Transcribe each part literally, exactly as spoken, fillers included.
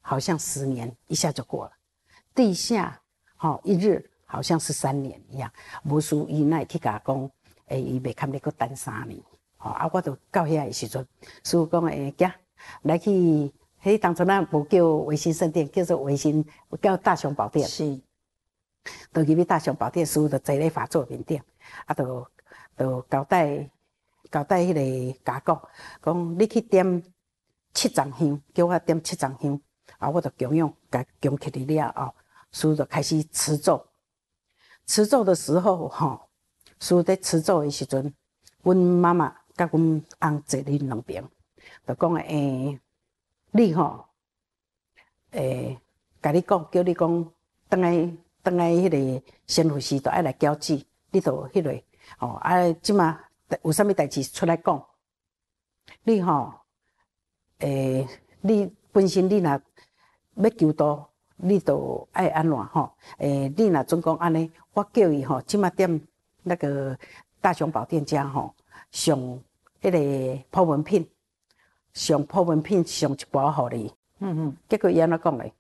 好像十年一下就过了，地下吼、哦、一日好像是三年一样。无事伊乃去甲我讲，诶，伊袂堪你搁等三年。吼、哦、啊，我就到遐的时阵，师傅讲诶，行，来去。迄当初咱无叫维新圣殿，叫做维新，叫大雄宝殿。 是， 就入去大雄宝殿，师傅就坐咧法座面顶，啊，就就交代交代迄个甲讲，讲你去点七丛香，叫我点七丛香，啊，我就供养，甲供起嚟了后，师傅就开始持咒。持咒的时候，吼，师傅在持咒的时阵，阮妈妈甲阮翁坐伫两边，就讲诶。你吼，诶，甲你讲，叫你讲，等来等来，迄个仙护士都爱来交旨，你都迄个哦，啊，即马有啥物代志出来讲？你吼，诶，你本身你若要求道，你都爱安怎吼？诶，你若准讲安尼，我叫伊吼，即马点那个大雄宝殿家吼，上迄个普文品。上普文品上一包互你，嗯嗯，结果伊安怎讲嘞？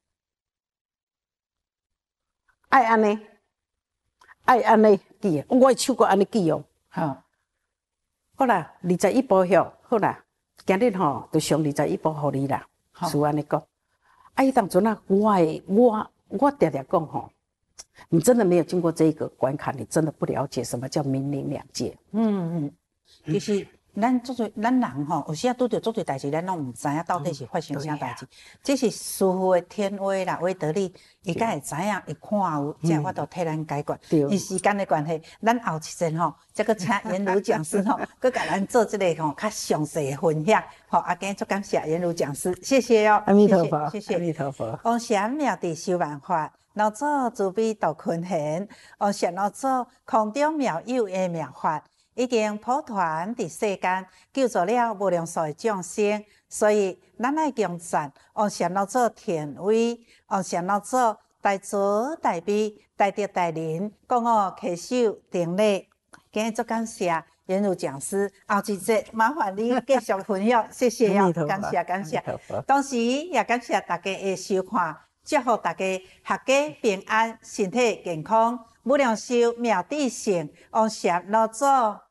爱安尼，爱安尼记，我的手阁安尼记哦。好，好啦，二十一包药，好啦，今日吼就上二十一包互你啦。是安尼讲。啊，伊当阵啊，我的我我常常讲吼，你真的没有经过这一个关卡，你真的不了解什么叫明灵两界。嗯嗯，其实。咱做做咱人吼，有时啊拄着做对代志，咱拢毋知影到底是发生啥代志。这是师父的天威啦，威德力，伊才会知影，会看有，才有法度替咱解决。因时间的关系，咱后一阵吼，再搁请颜如讲师吼，搁甲咱做这个吼较详细的分享。好，阿今足感谢颜如讲师，谢谢哦， 阿弥陀佛， 谢谢， 阿弥陀佛。 往善妙地修万法，老祖慈悲度群贤，往善老祖空中妙有的妙法。已经普传伫世间，救助了无量数的众生，所以咱爱敬赞往善老祖天威，往善老祖大慈大悲、大德大仁，讲我恪守定力。今日足感谢颜如讲师，后一节麻烦你继续分享，谢谢呀，感谢感谢。同时也感谢大家的收看，祝福大家阖家平安，身体健康，无量寿妙智胜，往善老祖。